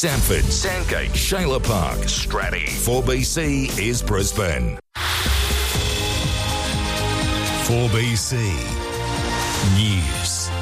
Sanford, Sandgate, Shayla Park, Stratty. 4BC is Brisbane. 4BC News.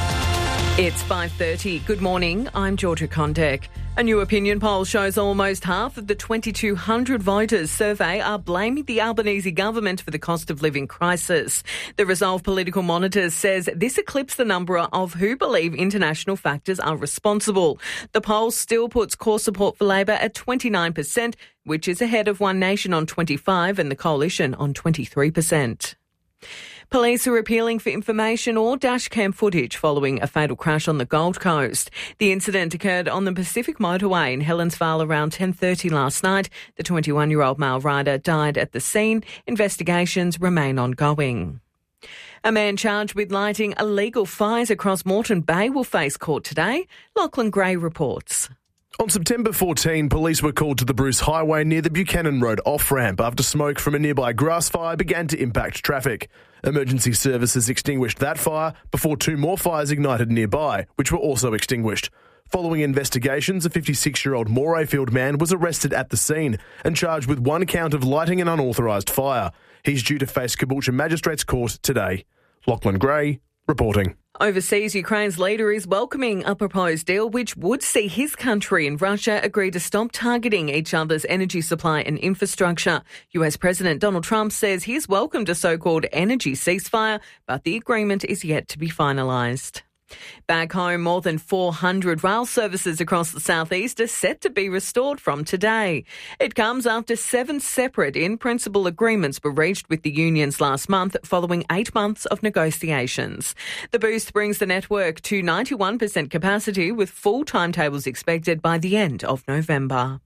It's 5:30. Good morning. I'm Georgia Condek. A new opinion poll shows almost half of the 2,200 voters surveyed are blaming the Albanese government for the cost of living crisis. The Resolve Political Monitor says this eclipsed the number of who believe international factors are responsible. The poll still puts core support for Labor at 29%, which is ahead of One Nation on 25% and the Coalition on 23%. Police are appealing for information or dashcam footage following a fatal crash on the Gold Coast. The incident occurred on the Pacific Motorway in Helensvale around 10:30 last night. The 21-year-old male rider died at the scene. Investigations remain ongoing. A man charged with lighting illegal fires across Moreton Bay will face court today. Lachlan Gray reports. On September 14, police were called to the Bruce Highway near the Buchanan Road off-ramp after smoke from a nearby grass fire began to impact traffic. Emergency services extinguished that fire before two more fires ignited nearby, which were also extinguished. Following investigations, a 56-year-old Morayfield man was arrested at the scene and charged with one count of lighting an unauthorised fire. He's due to face Caboolture Magistrates Court today. Lachlan Gray reporting. Overseas, Ukraine's leader is welcoming a proposed deal which would see his country and Russia agree to stop targeting each other's energy supply and infrastructure. US President Donald Trump says he's welcomed a so-called energy ceasefire, but the agreement is yet to be finalised. Back home, more than 400 rail services across the southeast are set to be restored from today. It comes after 7 separate in-principle agreements were reached with the unions last month following 8 months of negotiations. The boost brings the network to 91% capacity with full timetables expected by the end of November.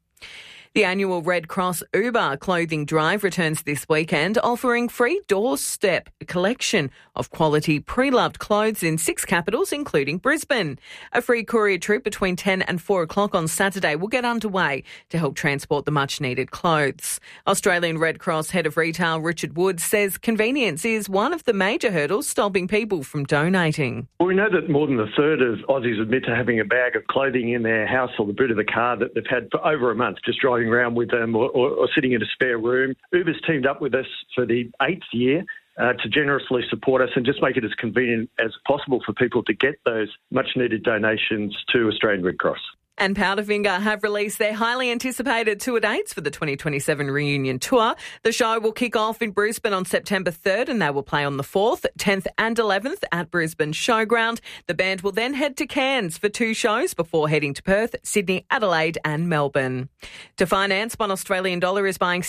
The annual Red Cross Uber clothing drive returns this weekend, offering free doorstep collection of quality pre-loved clothes in 6 capitals, including Brisbane. A free courier trip between 10 and 4 o'clock on Saturday will get underway to help transport the much-needed clothes. Australian Red Cross Head of Retail Richard Woods says convenience is one of the major hurdles stopping people from donating. Well, we know that more than a third of Aussies admit to having a bag of clothing in their house or the boot of the car that they've had for over a month, just driving around with them or sitting in a spare room. Uber's teamed up with us for the 8th year to generously support us and just make it as convenient as possible for people to get those much-needed donations to Australian Red Cross. And Powderfinger have released their highly anticipated tour dates for the 2027 reunion tour. The show will kick off in Brisbane on September 3rd and they will play on the 4th, 10th and 11th at Brisbane Showground. The band will then head to Cairns for 2 shows before heading to Perth, Sydney, Adelaide and Melbourne. To finance, one Australian dollar is buying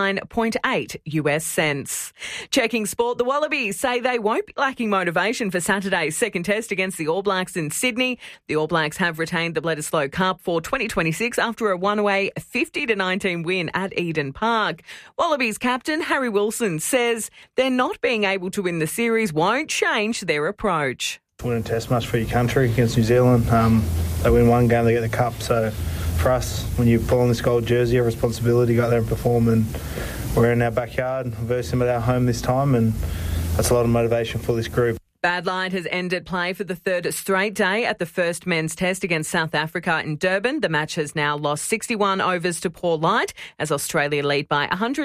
69.8 US cents. Checking sport, the Wallabies say they won't be lacking motivation for Saturday's second test against the All Blacks in Sydney. The All Blacks have retained the Bledisloe Cup for 2026 after a one-away 50-19 win at Eden Park. Wallabies captain Harry Wilson says they're not being able to win the series won't change their approach. Winning a test match for your country against New Zealand. They win one game, they get the cup. So for us, when you pull on this gold jersey, a responsibility to go out there and perform. And we're in our backyard versus them at our home this time, and that's a lot of motivation for this group. Bad light has ended play for the 3rd straight day at the first men's test against South Africa in Durban. The match has now lost 61 overs to poor light as Australia lead by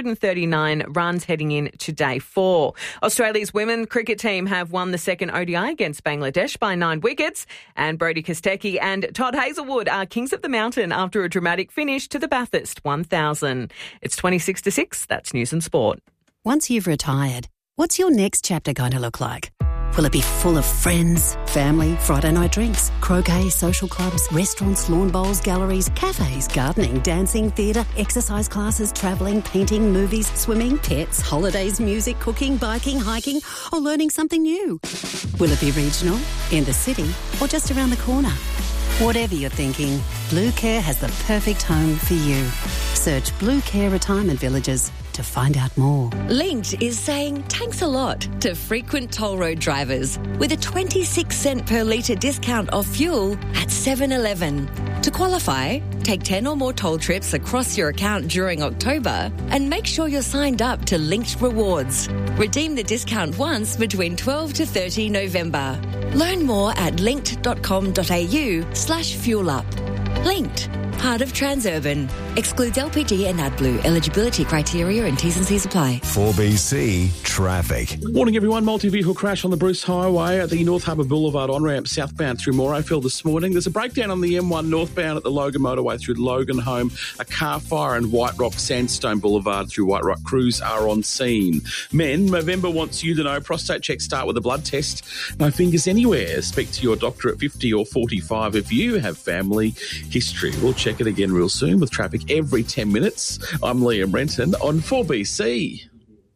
139 runs heading in to day 4. Australia's women's cricket team have won the second ODI against Bangladesh by 9 wickets, and Brodie Kostecki and Todd Hazelwood are kings of the mountain after a dramatic finish to the Bathurst 1000. It's 26-6. That's News and Sport. Once you've retired, what's your next chapter going to look like? Will it be full of friends, family, Friday night drinks, croquet, social clubs, restaurants, lawn bowls, galleries, cafes, gardening, dancing, theatre, exercise classes, travelling, painting, movies, swimming, pets, holidays, music, cooking, biking, hiking, or learning something new? Will it be regional, in the city, or just around the corner? Whatever you're thinking, Blue Care has the perfect home for you. Search Blue Care Retirement Villages to find out more. Linked is saying thanks a lot to frequent toll road drivers with a 26 cent per litre discount off fuel at 7-Eleven. To qualify, take 10 or more toll trips across your account during October and make sure you're signed up to Linked Rewards. Redeem the discount once between 12 to 30 November. Learn more at linked.com.au/fuelup. Linked, part of Transurban. Excludes LPG and AdBlue. Eligibility criteria and T's and C's apply. 4BC Traffic. Morning, everyone. Multi-vehicle crash on the Bruce Highway at the North Harbour Boulevard on-ramp southbound through Morayfield this morning. There's a breakdown on the M1 northbound at the Logan motorway through Logan Home. A car fire and White Rock Sandstone Boulevard through White Rock. Crews are on scene. Men, Movember wants you to know prostate checks start with a blood test. No fingers anywhere. Speak to your doctor at 50 or 45 if you have family history. We'll check it again real soon with traffic every 10 minutes. I'm Liam Renton on 4BC.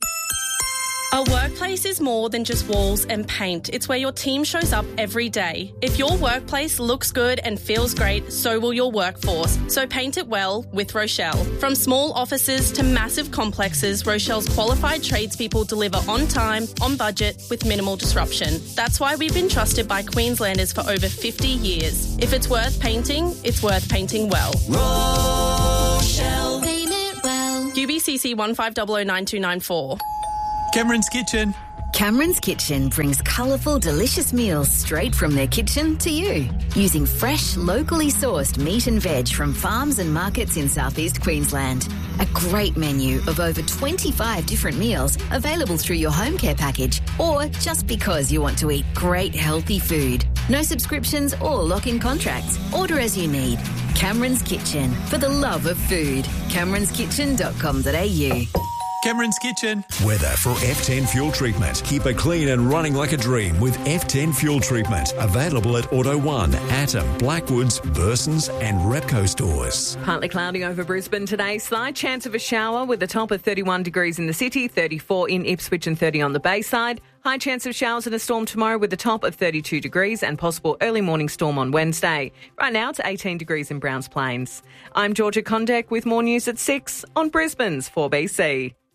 A workplace is more than just walls and paint. It's where your team shows up every day. If your workplace looks good and feels great, so will your workforce. So paint it well with Rochelle. From small offices to massive complexes, Rochelle's qualified tradespeople deliver on time, on budget, with minimal disruption. That's why we've been trusted by Queenslanders for over 50 years. If it's worth painting, it's worth painting well. Rochelle. Paint it well. UBCC 15009294. Cameron's Kitchen. Cameron's Kitchen brings colourful, delicious meals straight from their kitchen to you. Using fresh, locally sourced meat and veg from farms and markets in southeast Queensland. A great menu of over 25 different meals available through your home care package or just because you want to eat great healthy food. No subscriptions or lock-in contracts. Order as you need. Cameron's Kitchen, for the love of food. cameronskitchen.com.au. Cameron's Kitchen. Weather for F10 Fuel Treatment. Keep it clean and running like a dream with F10 Fuel Treatment. Available at Auto One, Atom, Blackwoods, Bursons and Repco stores. Partly cloudy over Brisbane today. Slight chance of a shower with a top of 31 degrees in the city, 34 in Ipswich and 30 on the Bayside. High chance of showers and a storm tomorrow with a top of 32 degrees and possible early morning storm on Wednesday. Right now it's 18 degrees in Browns Plains. I'm Georgia Condek with more news at 6 on Brisbane's 4BC.